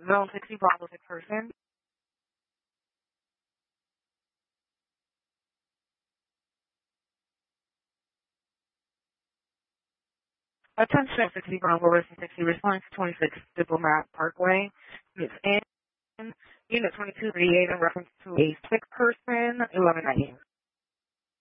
Zone 60, Bravo 6 person. Attention 60 Bravo Racing 60 response 26 Diplomat Parkway. It's in Unit 2238 in reference to a sick person, 1190.